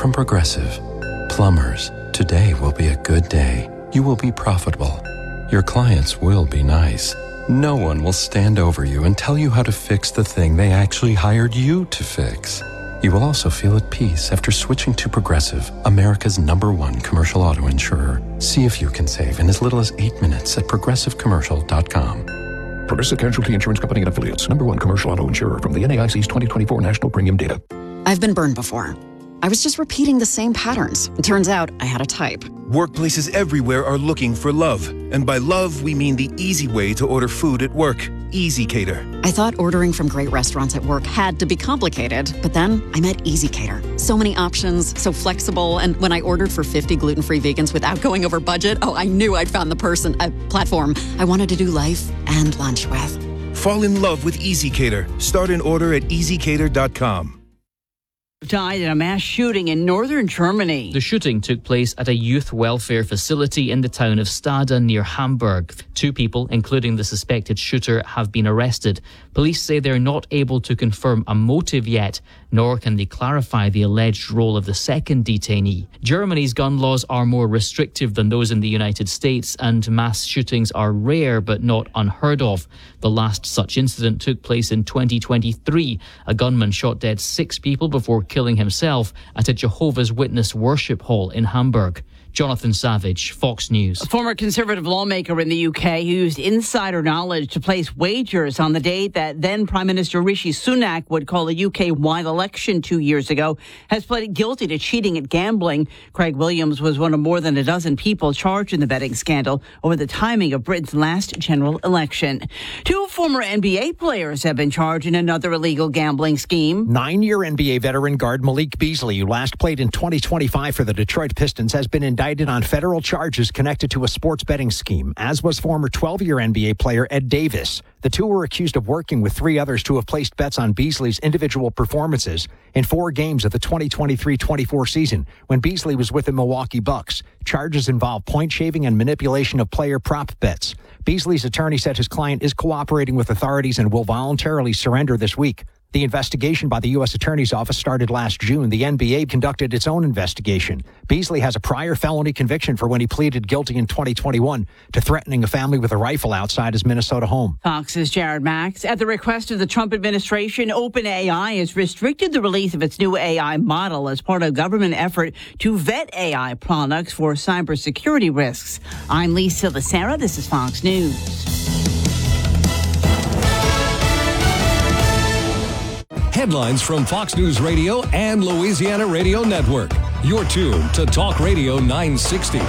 From Progressive. Plumbers, today will be a good day. You will be profitable. Your clients will be nice. No one will stand over you and tell you how to fix the thing they actually hired you to fix. You will also feel at peace after switching to Progressive, America's #1 commercial auto insurer. See if you can save in as little as 8 minutes at progressivecommercial.com. Progressive Casualty Insurance Company and Affiliates, #1 commercial auto insurer from the NAIC's 2024 National Premium Data. I've been burned before. I was just repeating the same patterns. It turns out I had a type. Workplaces everywhere are looking for love. And by love, we mean the easy way to order food at work. EasyCater. I thought ordering from great restaurants at work had to be complicated, but then I met EasyCater. So many options, so flexible, and when I ordered for 50 gluten-free vegans without going over budget, I knew I'd found the platform I wanted to do life and lunch with. Fall in love with EasyCater. Start an order at easycater.com. Died in a mass shooting in northern Germany. The shooting took place at a youth welfare facility in the town of Stade near Hamburg. 2 people, including the suspected shooter, have been arrested. Police say they're not able to confirm a motive yet, nor can they clarify the alleged role of the second detainee. Germany's gun laws are more restrictive than those in the United States, and mass shootings are rare but not unheard of. The last such incident took place in 2023. A gunman shot dead 6 people before killing himself at a Jehovah's Witness worship hall in Hamburg. Jonathan Savage, Fox News. A former Conservative lawmaker in the UK who used insider knowledge to place wagers on the date that then Prime Minister Rishi Sunak would call a UK-wide election 2 years ago has pleaded guilty to cheating at gambling. Craig Williams was one of more than a dozen people charged in the betting scandal over the timing of Britain's last general election. 2 former NBA players have been charged in another illegal gambling scheme. 9-year NBA veteran guard Malik Beasley, who last played in 2025 for the Detroit Pistons, has been indicted on federal charges connected to a sports betting scheme, as was former 12-year NBA player Ed Davis. The 2 were accused of working with 3 others to have placed bets on Beasley's individual performances in 4 games of the 2023-24 season when Beasley was with the Milwaukee Bucks. Charges involve point shaving and manipulation of player prop bets. Beasley's attorney said his client is cooperating with authorities and will voluntarily surrender this week. The investigation by the U.S. Attorney's Office started last June. The NBA conducted its own investigation. Beasley has a prior felony conviction for when he pleaded guilty in 2021 to threatening a family with a rifle outside his Minnesota home. Fox's Jared Max. At the request of the Trump administration, OpenAI has restricted the release of its new AI model as part of a government effort to vet AI products for cybersecurity risks. I'm Lisa Lacera. This is Fox News. Headlines from Fox News Radio and Louisiana Radio Network. You're tuned to Talk Radio 960.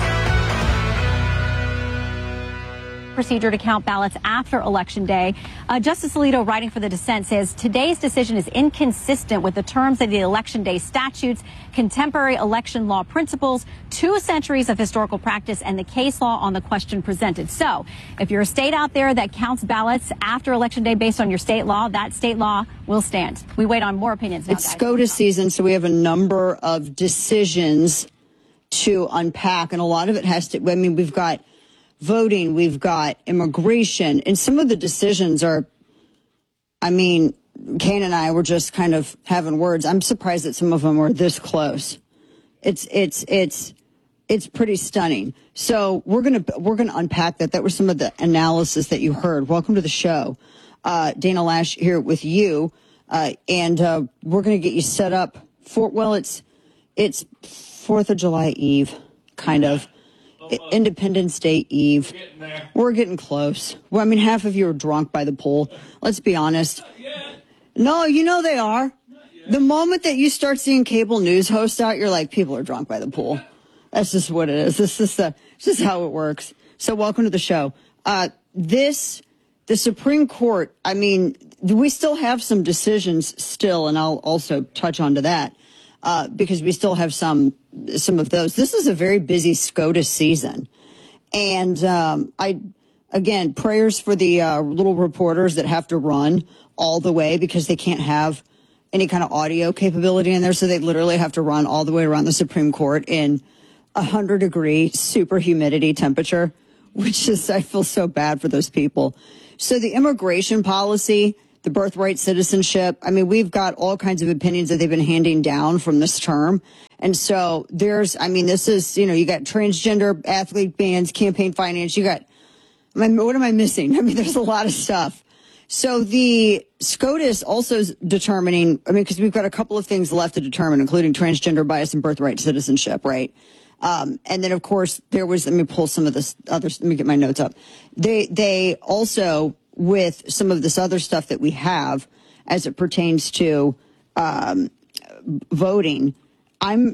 Procedure to count ballots after Election Day. Justice Alito, writing for the dissent, says today's decision is inconsistent with the terms of the Election Day statutes, contemporary election law principles, 2 centuries of historical practice, and the case law on the question presented. So if you're a state out there that counts ballots after Election Day based on your state law, that state law will stand. We wait on more opinions now, It's guys. SCOTUS season, so we have a number of decisions to unpack, and a lot of it has to, we've got voting, we've got immigration, and some of the decisions are, Kane and I were just kind of having words. I'm surprised that some of them were this close. It's pretty stunning. So we're gonna unpack that. That was some of the analysis that you heard. Welcome to the show. Dana Lash here with you. And we're gonna get you set up for, well, it's 4th of July Eve, kind of. Independence Day Eve. We're getting close. Well, half of you are drunk by the pool. Let's be honest. No, they are. The moment that you start seeing cable news hosts out, you're like, people are drunk by the pool. That's just what it is. This is how it works. So welcome to the show. The Supreme Court, we still have some decisions still, and I'll also touch on to that. Because we still have some of those. This is a very busy SCOTUS season. And again, prayers for the little reporters that have to run all the way because they can't have any kind of audio capability in there. So they literally have to run all the way around the Supreme Court in 100-degree super humidity temperature, which is, I feel so bad for those people. So the immigration policy, the birthright citizenship, we've got all kinds of opinions that they've been handing down from this term. And so this is, you got transgender athlete bans, campaign finance. What am I missing? There's a lot of stuff. So the SCOTUS also is determining, because we've got a couple of things left to determine, including transgender bias and birthright citizenship, right? And then, of course, there was, let me pull some of this let me get my notes up. They also, with some of this other stuff that we have as it pertains to voting, I'm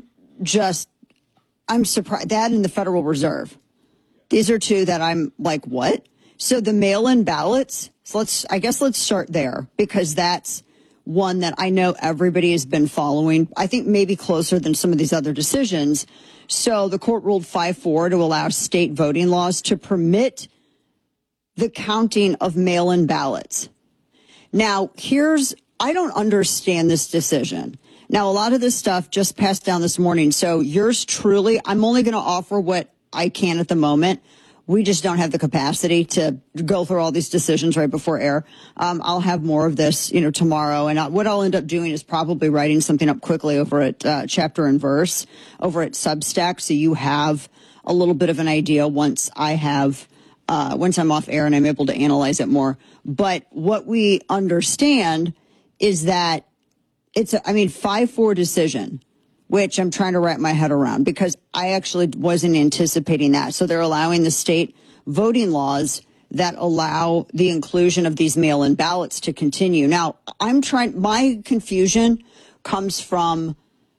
surprised. That and the Federal Reserve. These are two that I'm like, what? So the mail-in ballots, so let's start there, because that's one that I know everybody has been following. I think maybe closer than some of these other decisions. So the court ruled 5-4 to allow state voting laws to permit the counting of mail-in ballots. Now, I don't understand this decision. Now, a lot of this stuff just passed down this morning. So yours truly, I'm only going to offer what I can at the moment. We just don't have the capacity to go through all these decisions right before air. I'll have more of this, tomorrow. And what I'll end up doing is probably writing something up quickly over at Chapter and Verse over at Substack. So you have a little bit of an idea once I'm off air and I'm able to analyze it more. But what we understand is that it's 5-4 decision, which I'm trying to wrap my head around, because I actually wasn't anticipating that. So they're allowing the state voting laws that allow the inclusion of these mail-in ballots to continue. Now, my confusion comes from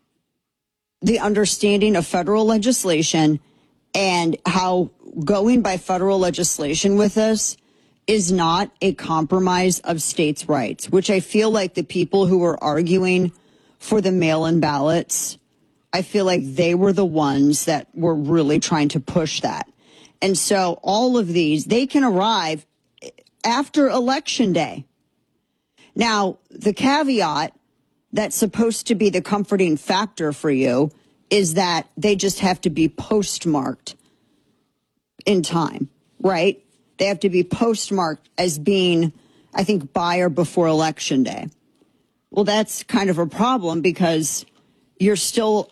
the understanding of federal legislation and how going by federal legislation with this is not a compromise of states' rights, which I feel like the people who were arguing for the mail-in ballots, I feel like they were the ones that were really trying to push that. And so all of these, they can arrive after Election Day. Now, the caveat that's supposed to be the comforting factor for you is that they just have to be postmarked in time, right? They have to be postmarked as being, I think, by or before Election Day. Well, that's kind of a problem because you're still,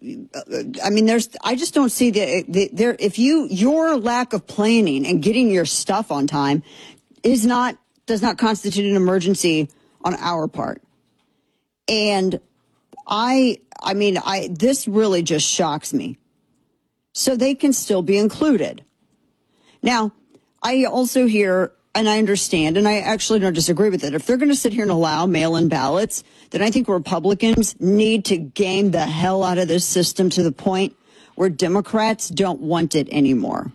I just don't see your lack of planning and getting your stuff on time does not constitute an emergency on our part. And this really just shocks me. So they can still be included. Now, I also hear, and I understand, and I actually don't disagree with it. If they're going to sit here and allow mail-in ballots, then I think Republicans need to game the hell out of this system to the point where Democrats don't want it anymore.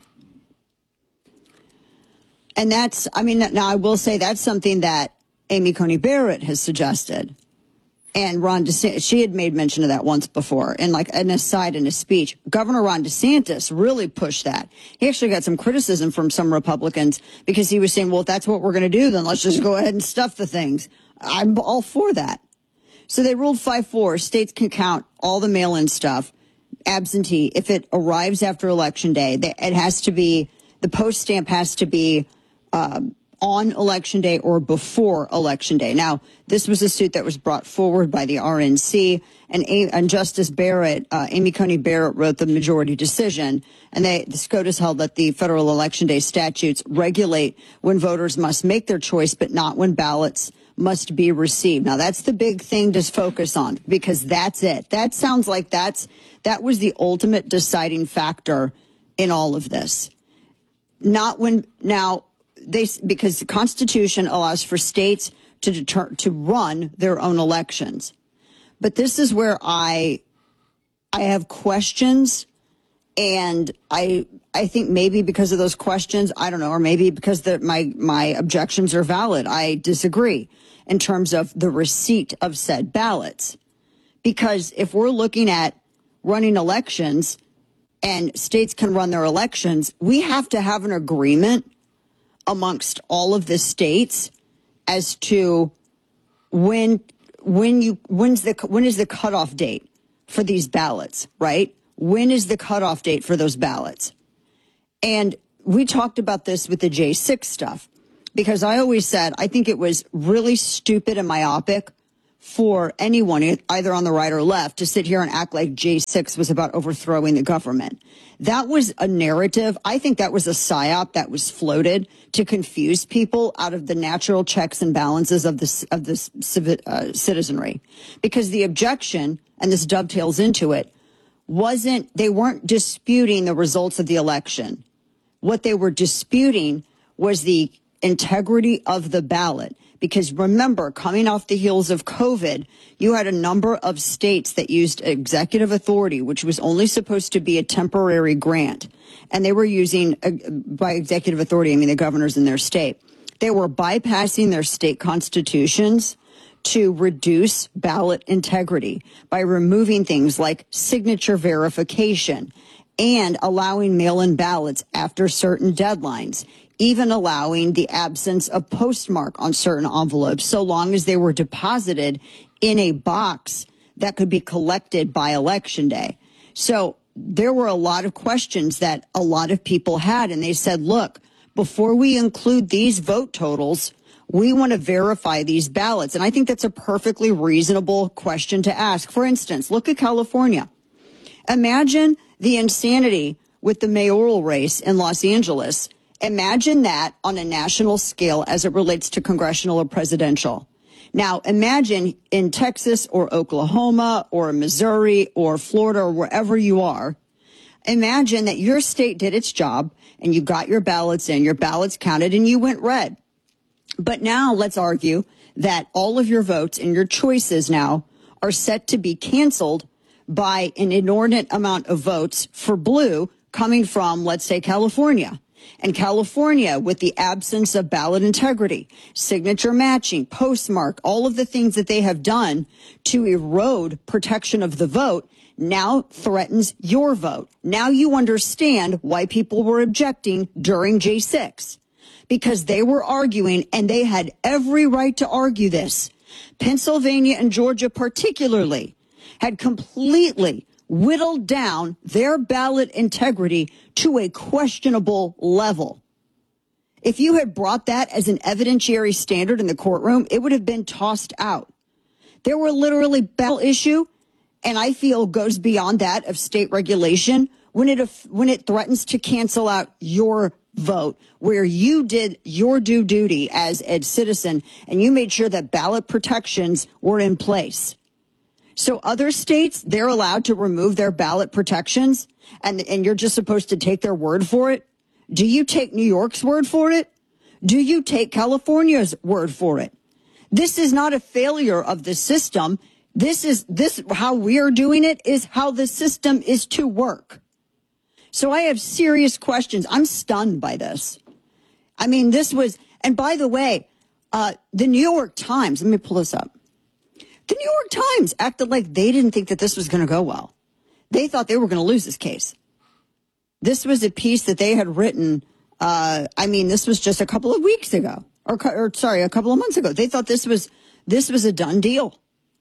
And now I will say that's something that Amy Coney Barrett has suggested. And Ron DeSantis, she had made mention of that once before, and like an aside in his speech. Governor Ron DeSantis really pushed that. He actually got some criticism from some Republicans because he was saying, well, if that's what we're going to do, then let's just go ahead and stuff the things. I'm all for that. So they ruled 5-4. States can count all the mail-in stuff, absentee, if it arrives after Election Day. It has to be, the post stamp has to be on Election Day or before Election Day. Now, this was a suit that was brought forward by the RNC, and Justice Barrett, Amy Coney Barrett, wrote the majority decision, and the SCOTUS held that the federal Election Day statutes regulate when voters must make their choice, but not when ballots must be received. Now, that's the big thing to focus on, because that's it. That sounds like that was the ultimate deciding factor in all of this. Not when now. Because the Constitution allows for states to run their own elections. But this is where I have questions, and I think maybe because of those questions, I don't know, or maybe because my objections are valid, I disagree in terms of the receipt of said ballots. Because if we're looking at running elections and states can run their elections, we have to have an agreement amongst all of the states as to when is the cutoff date for these ballots, right? When is the cutoff date for those ballots? And we talked about this with the J6 stuff, because I always said I think it was really stupid and myopic for anyone, either on the right or left, to sit here and act like J6 was about overthrowing the government. That was a narrative. I think that was a psyop that was floated to confuse people out of the natural checks and balances of the citizenry. Because the objection, and this dovetails into it, they weren't disputing the results of the election. What they were disputing was the integrity of the ballot. Because remember, coming off the heels of COVID, you had a number of states that used executive authority, which was only supposed to be a temporary grant. And they were using, by executive authority, I mean the governors in their state. They were bypassing their state constitutions to reduce ballot integrity by removing things like signature verification and allowing mail-in ballots after certain deadlines, even allowing the absence of postmark on certain envelopes so long as they were deposited in a box that could be collected by Election Day. So there were a lot of questions that a lot of people had, and they said, look, before we include these vote totals, we want to verify these ballots. And I think that's a perfectly reasonable question to ask. For instance, look at California. Imagine the insanity with the mayoral race in Los Angeles. Imagine that on a national scale as it relates to congressional or presidential. Now, imagine in Texas or Oklahoma or Missouri or Florida or wherever you are, imagine that your state did its job and you got your ballots in, your ballots counted, and you went red. But now let's argue that all of your votes and your choices now are set to be canceled by an inordinate amount of votes for blue coming from, let's say, California. And California, with the absence of ballot integrity, signature matching, postmark, all of the things that they have done to erode protection of the vote, now threatens your vote. Now you understand why people were objecting during J6. Because they were arguing, and they had every right to argue this. Pennsylvania and Georgia particularly had completely whittled down their ballot integrity to a questionable level. If you had brought that as an evidentiary standard in the courtroom, it would have been tossed out. There were literally ballot issue, and I feel goes beyond that of state regulation when it threatens to cancel out your vote, where you did your due duty as a citizen and you made sure that ballot protections were in place. So other states, they're allowed to remove their ballot protections and you're just supposed to take their word for it. Do you take New York's word for it? Do you take California's word for it? This is not a failure of the system. This how we're doing it is how the system is to work. So I have serious questions. I'm stunned by this. I mean, this was, and by the way, the New York Times, let me pull this up. The New York Times acted like they didn't think that this was going to go well. They thought they were going to lose this case. This was a piece that they had written, this was just a couple of weeks ago, a couple of months ago. They thought this was a done deal.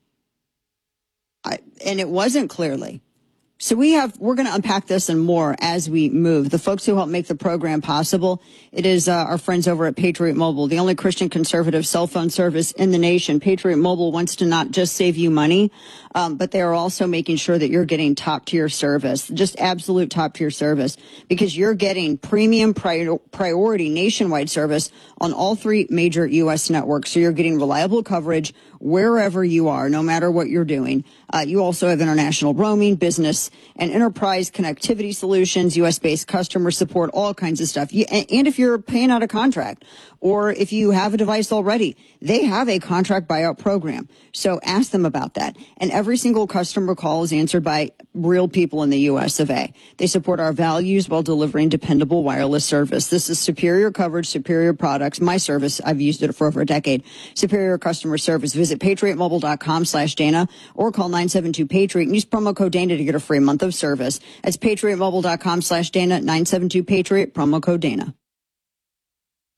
And it wasn't, clearly. So we're going to unpack this and more as we move. The folks who help make the program possible, it is our friends over at Patriot Mobile, the only Christian conservative cell phone service in the nation. Patriot Mobile wants to not just save you money, but they are also making sure that you're getting top tier service, just absolute top tier service, because you're getting premium priority nationwide service on all three major U.S. networks. So you're getting reliable coverage wherever you are, no matter what you're doing. You also have international roaming, business and enterprise connectivity solutions, U.S.-based customer support, all kinds of stuff. And if you're paying out a contract or if you have a device already, they have a contract buyout program. So ask them about that. And every single customer call is answered by real people in the U.S. of A. They support our values while delivering dependable wireless service. This is superior coverage, superior products. My service, I've used it for over a decade. Superior customer service. Visit patriotmobile.com/Dana or call 972-PATRIOT and use promo code Dana to get a free month of service. That's patriotmobile.com/Dana, 972-PATRIOT, promo code Dana.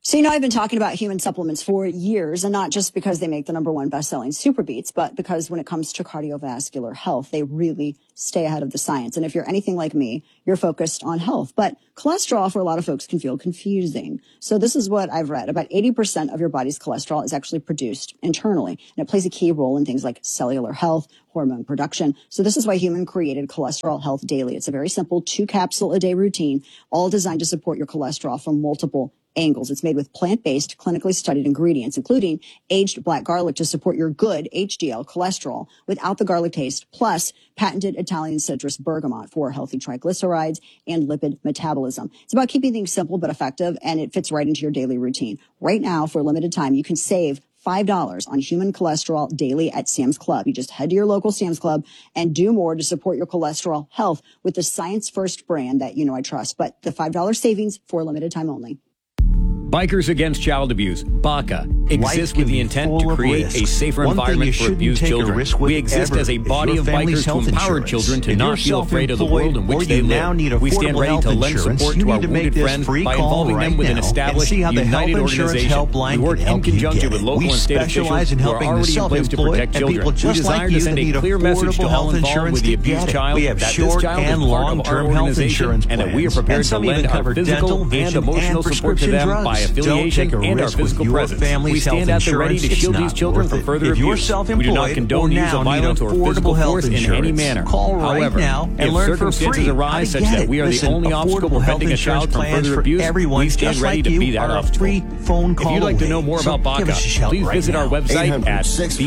So, I've been talking about human supplements for years, and not just because they make the #1 best-selling Super Beets, but because when it comes to cardiovascular health, they really stay ahead of the science. And if you're anything like me, you're focused on health. But cholesterol for a lot of folks can feel confusing. So this is what I've read. About 80% of your body's cholesterol is actually produced internally, and it plays a key role in things like cellular health, hormone production. So this is why Human created Cholesterol Health Daily. It's a very simple 2-capsule-a-day routine, all designed to support your cholesterol from multiple angles. It's made with plant-based, clinically studied ingredients, including aged black garlic to support your good HDL cholesterol without the garlic taste, plus patented Italian citrus bergamot for healthy triglycerides and lipid metabolism. It's about keeping things simple but effective, and it fits right into your daily routine. Right now, for a limited time, you can save $5 on Human Cholesterol Daily at Sam's Club. You just head to your local Sam's Club and do more to support your cholesterol health with the Science First brand that I trust. But the $5 savings for a limited time only. Bikers Against Child Abuse, BACA, exists with the intent to create a safer environment for abused children. We exist as a body of bikers to empower children to not feel afraid of the world in which they live. We stand ready to lend support to our wounded friends by involving them with an established, united organization. We work in conjunction with local and state officials who are already in place to protect children. We desire to send a clear message to all involved with the abused child that this child is part of our organization and that we are prepared to lend our physical and emotional support to them by affiliation and our physical presence. We stand at the ready to shield these children from further abuse. We do not condone use of violence or physical force in any manner. However, if circumstances arise such that we are the only obstacle preventing a child from further abuse, we stand ready to be that obstacle. If you'd like to know more about BACA, please visit our website at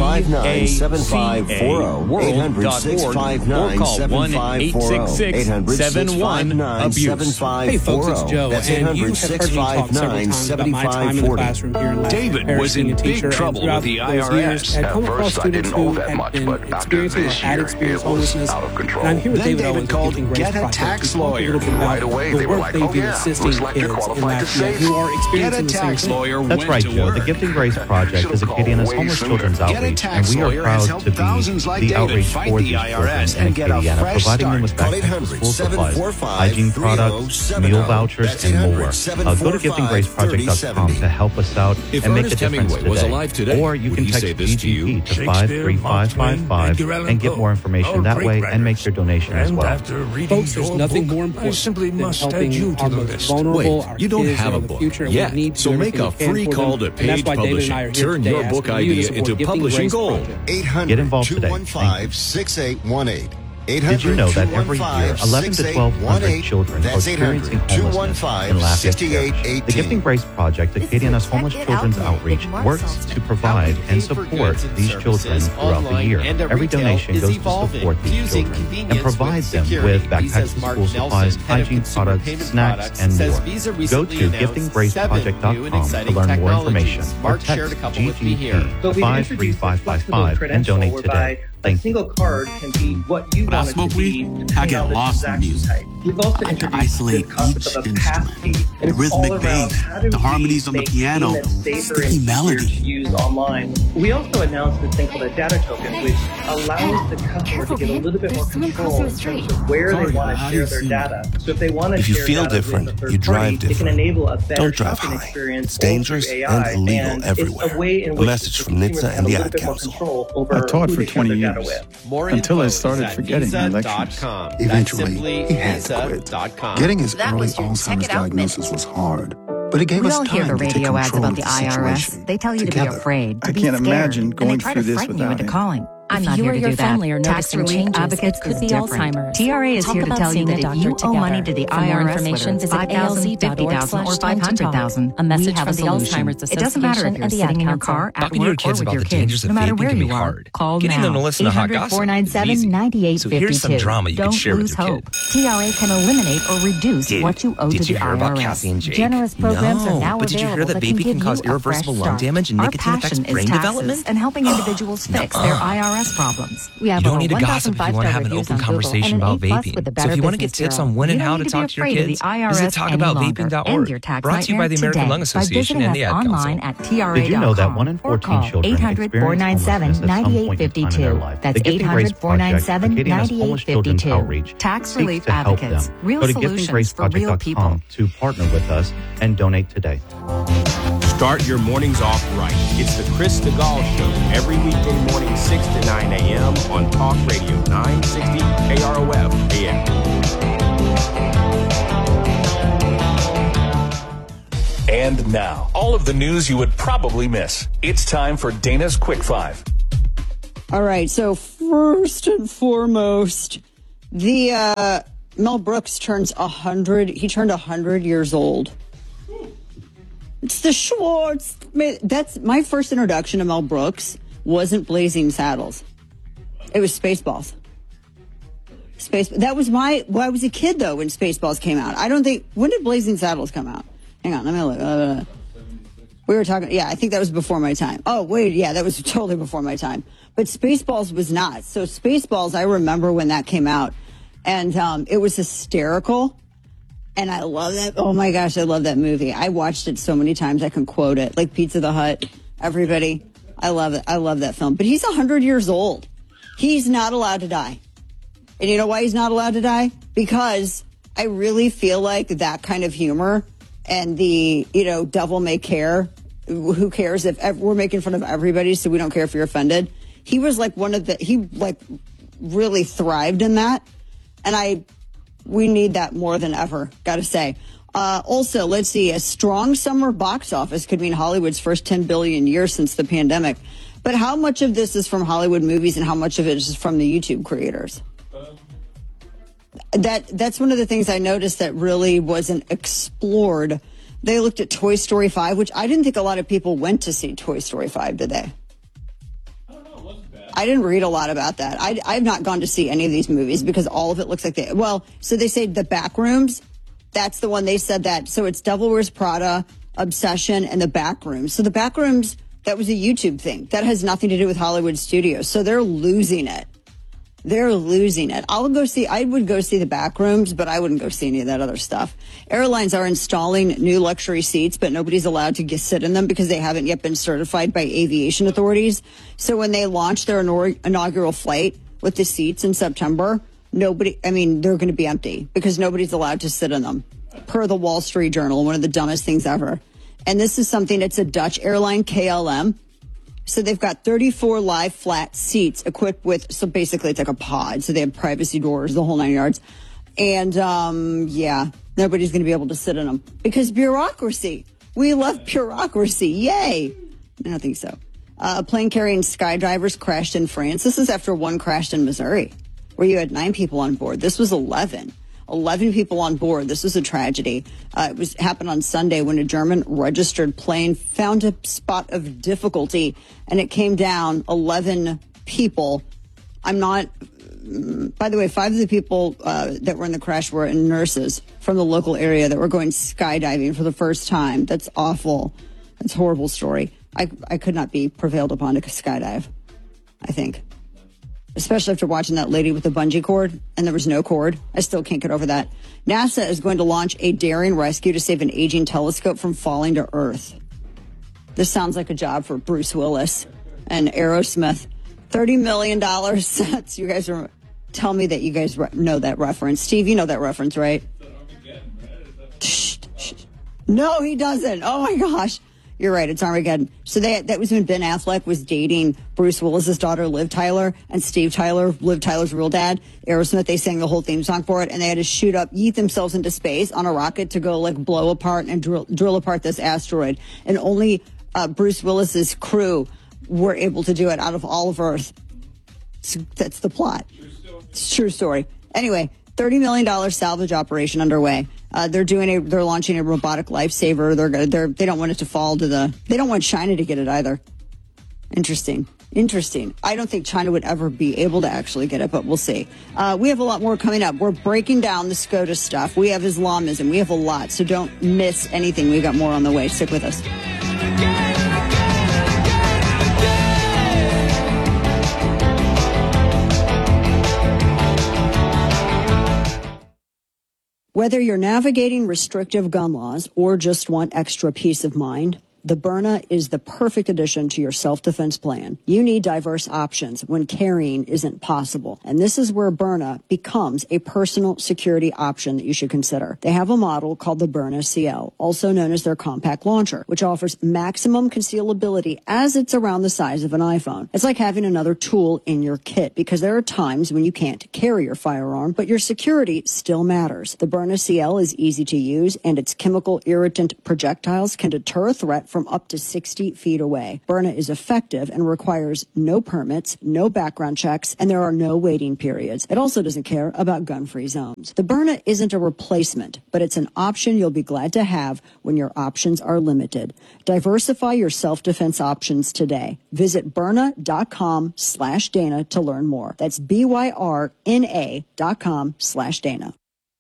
BACAworld.org or call 1-866-71-ABUSE. Hey folks, it's Joe, and you have heard me talk several times about my time in the classroom here in David was in big trouble with the IRS. At first, I didn't know that much, but after this year, it was out of control. And then David called Get a Tax Lawyer. Right away, they were like, oh yeah, looks like you're qualified to save. Get a Tax Lawyer. That's right, Joe. The Gifting Grace Project is Acadiana's homeless children's outreach, and we are proud to be the outreach for these children in Acadiana, providing them with backpacks, school supplies, hygiene products, meal vouchers, and more. Go to giftinggraceproject.com to help us out and make a difference today. Or you can text GGP to 53555 and get more information that way and make your donation as well. Folks, there's nothing more important than helping our most vulnerable, our you don't kids have in a the book future. yet, so make a free call to Page Publishing. Turn your book idea into publishing gold. 800 Get involved today. 215-6818. Did you know that every year 11 to 1,200 children are experiencing homelessness in Lafayette Parish? The Gifting Grace Project, Acadiana's homeless children's outreach, works to provide and support these children throughout the year. Every donation goes to support these children and provide them with backpacks, school supplies, hygiene products, snacks, and more. Go to giftinggraceproject.com to learn more information or text GGP to 53555 and donate today. A single card can be what you want it to be. I get lost in music. We've also I have to isolate each instrument, the rhythmic bass, the harmonies on the piano, sticky melody. Use online. We also announced this thing called a data token, which allows the customer to get a little bit more control in terms of where they want to share their data. So if they want to share data with a third party, it can enable a better shopping experience. It's dangerous and illegal everywhere. A message from NHTSA and the Ad Council. I taught for 20 years until I started forgetting my lectures. Eventually, he had to quit. Getting his early Alzheimer's diagnosis was hard, but it gave us time to take control of the situation. They tell you to be afraid, I can't imagine going through this without him. Calling. I'm not here to do that. Tax relief advocates could be Alzheimer's. TRA is here to tell you that if you owe money to the IRS, whether it's $5,000, $50,000, or $500,000, a message from the Alzheimer's Association. It doesn't matter if you're sitting in your car, at work, or with your kids. No matter where you are, call now. 800-497-9852. So here's some drama you can share with your kid. TRA can eliminate or reduce what you owe to the IRS. Generous programs are now available. But did you hear that vaping can cause irreversible lung damage and nicotine affects brain development? And helping individuals fix their IRS problems. We have you don't need to gossip if you want to have an open conversation about vaping. So if you want to get tips on when and how to talk to your kids, visit talkaboutVaping.org. Brought to you by the American Lung Association and the Ad Council. Did you know that 1 in 14 children experience homelessness at some point in time in their life? That's The Gifting Grace Project, Acadiana's homeless children's outreach, Tax seeks relief to help advocates. them. Real Go to solutions for real people. giftinggraceproject.com to partner with us and donate today. Start your mornings off right. It's the Chris DeGaulle Show every weekday morning, 6 to 9 a.m. on Talk Radio 960 KROF AM. And now, all of the news you would probably miss. It's time for Dana's Quick Five. All right, so first and foremost, the Mel Brooks turns 100. He turned 100 years old. It's the Schwartz. That's my first introduction to Mel Brooks. Wasn't Blazing Saddles. It was Spaceballs. That was I was a kid though when Spaceballs came out. I don't think. When did Blazing Saddles come out? Hang on, let me look. We were talking. Yeah, I think that was before my time. Oh wait, yeah, that was totally before my time. But Spaceballs was not. So Spaceballs, I remember when that came out, and it was hysterical. And I love that. Oh my gosh, I love that movie. I watched it so many times I can quote it. Like Pizza the Hut, everybody. I love it. I love that film. But he's 100 years old. He's not allowed to die. And you know why he's not allowed to die? Because I really feel like that kind of humor and the, devil may care. Who cares if we're making fun of everybody, so we don't care if you're offended. He was like he really thrived in that. And we need that more than ever, gotta say. Also, let's see, a strong summer box office could mean Hollywood's first 10 billion year since the pandemic. But how much of this is from Hollywood movies and how much of it is from the YouTube creators? That's one of the things I noticed that really wasn't explored. They looked at Toy Story 5, which I didn't think a lot of people went to see Toy Story 5, did they? I didn't read a lot about that. I've not gone to see any of these movies because all of it looks like so they say The Backrooms. That's the one they said that. So it's Devil Wears Prada, Obsession, and The Backrooms. So The Backrooms, that was a YouTube thing. That has nothing to do with Hollywood studios. So they're losing it. They're losing it. I would go see The Backrooms, but I wouldn't go see any of that other stuff. Airlines are installing new luxury seats, but nobody's allowed to sit in them because they haven't yet been certified by aviation authorities. So when they launch their inaugural flight with the seats in September, they're going to be empty because nobody's allowed to sit in them, per the Wall Street Journal, one of the dumbest things ever. And this is something, it's a Dutch airline, KLM. So they've got 34 live flat seats equipped with, so basically it's like a pod. So they have privacy doors, the whole 9 yards. And, nobody's going to be able to sit in them because bureaucracy. We love bureaucracy. Yay. I don't think so. A plane carrying skydivers crashed in France. This is after one crashed in Missouri where you had 9 people on board. This was 11. 11 people on board. This was a tragedy. It happened on Sunday when a German registered plane found a spot of difficulty and it came down 11 people. By the way, 5 of the people that were in the crash were nurses from the local area that were going skydiving for the first time. That's awful. That's a horrible story. I could not be prevailed upon to skydive, I think. Especially after watching that lady with the bungee cord and there was no cord. I still can't get over that. NASA is going to launch a daring rescue to save an aging telescope from falling to Earth. This sounds like a job for Bruce Willis and Aerosmith. $30 million. You guys tell me that you guys know that reference. Steve, you know that reference, right? No, he doesn't. Oh my gosh. You're right. It's Armageddon. So that was when Ben Affleck was dating Bruce Willis's daughter, Liv Tyler, and Steve Tyler, Liv Tyler's real dad, Aerosmith. They sang the whole theme song for it, and they had to yeet themselves into space on a rocket to go blow apart and drill apart this asteroid. And only Bruce Willis's crew were able to do it out of all of Earth. So that's the plot. It's a true story. Anyway, $30 million salvage operation underway. They're launching a robotic lifesaver. They don't want it to fall they don't want China to get it either. Interesting. I don't think China would ever be able to actually get it, but we'll see. We have a lot more coming up. We're breaking down the SCOTUS stuff. We have Islamism. We have a lot, so don't miss anything. We've got more on the way. Stick with us. Whether you're navigating restrictive gun laws or just want extra peace of mind, The Byrna is the perfect addition to your self-defense plan. You need diverse options when carrying isn't possible. And this is where Byrna becomes a personal security option that you should consider. They have a model called the Byrna CL, also known as their compact launcher, which offers maximum concealability as it's around the size of an iPhone. It's like having another tool in your kit, because there are times when you can't carry your firearm, but your security still matters. The Byrna CL is easy to use, and its chemical irritant projectiles can deter a threat from up to 60 feet away. Byrna is effective and requires no permits, no background checks, and there are no waiting periods. It also doesn't care about gun-free zones. The Byrna isn't a replacement, but it's an option you'll be glad to have when your options are limited. Diversify your self-defense options today. Visit Byrna.com/Dana to learn more. That's BYRNA.com/Dana.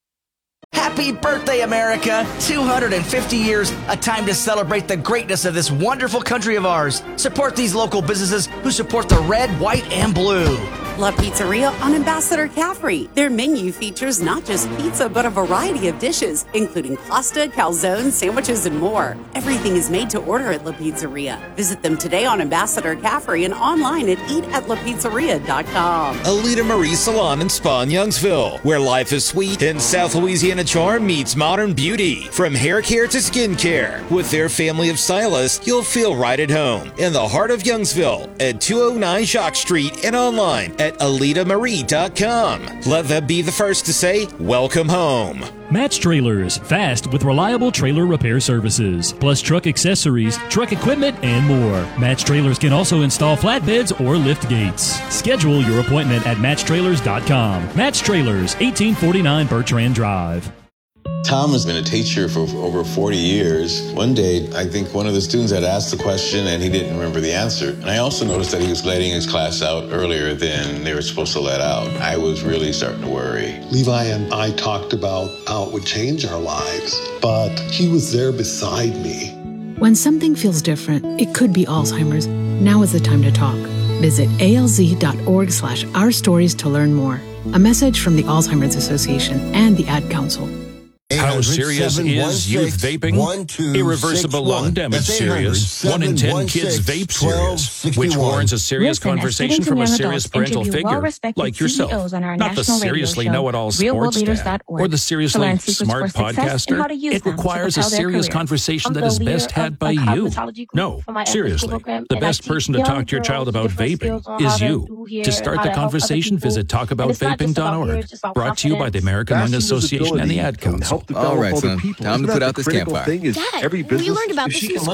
Happy birthday, America! 250 years, a time to celebrate the greatness of this wonderful country of ours. Support these local businesses who support the red, white, and blue. La Pizzeria on Ambassador Caffrey. Their menu features not just pizza, but a variety of dishes, including pasta, calzones, sandwiches, and more. Everything is made to order at La Pizzeria. Visit them today on Ambassador Caffrey and online at eatatlapizzeria.com. Alita Marie Salon and Spa in Youngsville, where life is sweet and South Louisiana charm meets modern beauty. From hair care to skin care, with their family of stylists, you'll feel right at home in the heart of Youngsville at 209 Jacques Street and online at AlitaMarie.com. Let them be the first to say, welcome home. Match Trailers, fast with reliable trailer repair services, plus truck accessories, truck equipment, and more. Match Trailers can also install flatbeds or lift gates. Schedule your appointment at MatchTrailers.com. Match Trailers, 1849 Bertrand Drive. Tom has been a teacher for over 40 years. One day, I think one of the students had asked the question and he didn't remember the answer. And I also noticed that he was letting his class out earlier than they were supposed to let out. I was really starting to worry. Levi and I talked about how it would change our lives, but he was there beside me. When something feels different, it could be Alzheimer's. Now is the time to talk. Visit alz.org/ourstories to learn more. A message from the Alzheimer's Association and the Ad Council. How serious is youth vaping? Irreversible lung damage serious. 1 in 10 kids vape serious, which warrants a serious conversation from a serious parental figure like yourself. Not the seriously know-it-all sports dad or the seriously smart podcaster. It requires a serious conversation that is best had by you. No, seriously. The best person to talk to your child about vaping is you. To start the conversation, visit talkaboutvaping.org. Brought to you by the American Lung Association and the Ad Council. All right, son. Time to put out this campfire. Dad, we learned about this in school.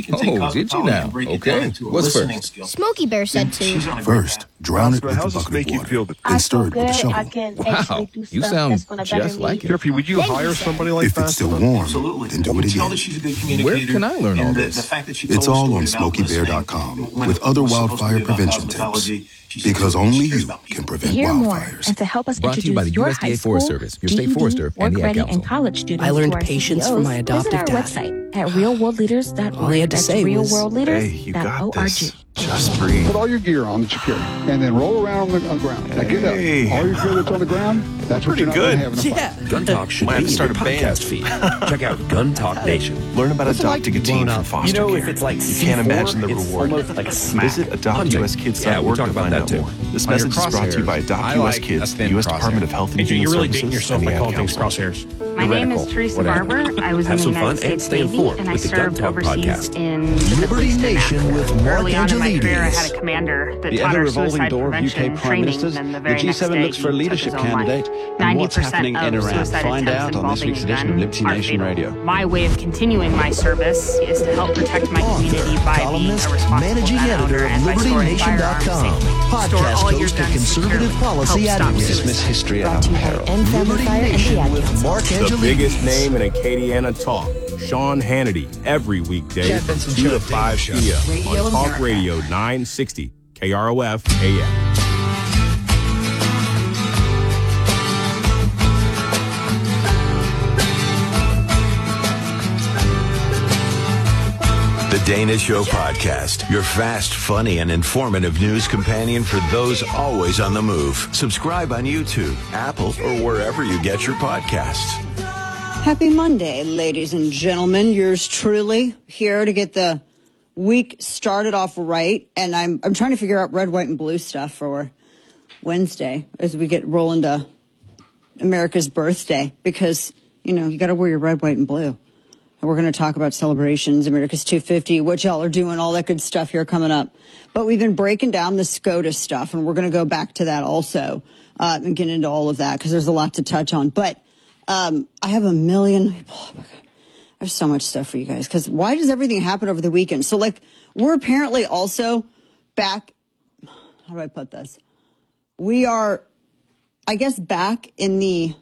Did you now? Okay. What's first? Smokey Bear said to. First, drown it with a bucket of water, then stir it with a shovel. Wow, you sound just like it. Jeffrey, would you hire somebody like that? If it's still warm, then do it again. Where can I learn all this? It's all on SmokeyBear.com with other wildfire prevention tips. Because only you can prevent wildfires. And to help us Brought to you by the USDA Forest Service, your state forester, and the Ad Council. College students I learned patience from my adoptive dad. Visit our website at realworldleaders.org. All he had to say was, realworldleaders.org. Hey, you got this. Just breathe. Put all your gear on that you carry, and then roll around on the ground. Now get up. All your gear that's on the ground, that's what you're not going to have in a fight. Gun Talk should be in your podcast feed. Check out Gun Talk Nation. Learn about adopting a teen from foster care. If it's like you can't imagine the reward. Like a smack. Visit adoptuskids.org to find out more. This message is brought to you by Adopt US Kids, the U.S. Department of Health and Human Services. You're really dating yourself by calling things crosshairs. My name is Teresa Barber. I was in the United States Navy, and I served overseas in the Liberty Nation with Mark Early on in my career, I had a Angelides. commander that The taught our ever-revolving suicide door of prevention UK Prime training, Ministers, and then the the very next G7 day looks for a he took leadership his own life. candidate and what's 90% happening in of Iran. suicide Find attempts out on this involving week's a edition of gun Liberty are Nation fatal. Radio. My way of continuing my service is to help protect my community by being a responsible managing gun editor owner of and by storing firearms LibertyNation.com. safely. Store Podcast all your host to guns conservative secure. policy Help stop advocates. suicide. Dismiss history at our peril. Liberty Nation with Mark The Angelides. biggest name in Acadiana talk, Sean Hannity, every weekday, Jeff Benson 2 to Show, 5 p.m. on Talk Radio 960 KROF AM. The Dana Show Podcast, your fast, funny, and informative news companion for those always on the move. Subscribe on YouTube, Apple, or wherever you get your podcasts. Happy Monday, ladies and gentlemen. Yours truly here to get the week started off right. And I'm trying to figure out red, white, and blue stuff for Wednesday as we get rolling to America's birthday, because, you know, you got to wear your red, white, and blue. And we're going to talk about celebrations, America's 250, what y'all are doing, all that good stuff here coming up. But we've been breaking down the SCOTUS stuff, and we're going to go back to that also and get into all of that because there's a lot to touch on. But I have a million. Oh my God. I have so much stuff for you guys, because why does everything happen over the weekend? So, like, we're apparently also back. How do I put this? We are, I guess, back in the